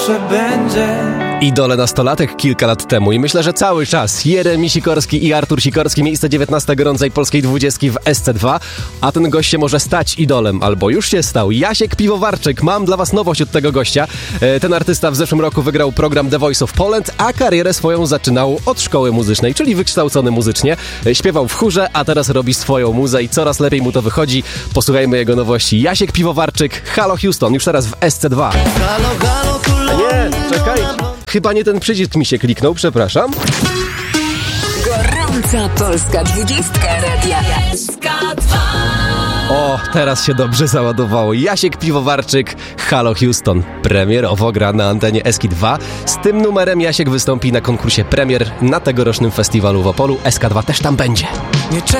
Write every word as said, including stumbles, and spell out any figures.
Idole nastolatek kilka lat temu i myślę, że cały czas. Jeremi Sikorski i Artur Sikorski, miejsce dziewiętnaste gorącej polskiej dwudziestki w S C dwa, a ten gość się może stać idolem, albo już się stał. Jasiek Piwowarczyk, mam dla was nowość od tego gościa. Ten artysta w zeszłym roku wygrał program The Voice of Poland, a karierę swoją zaczynał od szkoły muzycznej, czyli wykształcony muzycznie. Śpiewał w chórze, a teraz robi swoją muzę i coraz lepiej mu to wychodzi. Posłuchajmy jego nowości. Jasiek Piwowarczyk, Halo Houston, już teraz w S C dwa. Halo, halo, tu Nie, czekaj. Chyba nie ten przycisk mi się kliknął, przepraszam. Gorąca polska dwudziestka radia S K dwa. O, teraz się dobrze załadowało. Jasiek Piwowarczyk, Halo Houston. Premierowo gra na antenie S K dwa. Z tym numerem Jasiek wystąpi na konkursie premier na tegorocznym festiwalu w Opolu. S K dwa też tam będzie. Nie